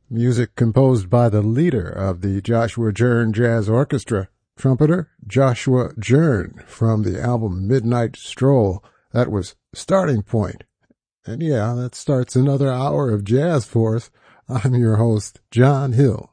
music composed by the leader of the Joshua Jern Jazz Orchestra, trumpeter Joshua Jern, from the album Midnight Stroll. That was Starting Point. And yeah, that starts another hour of jazz for us. I'm your host, John Hill.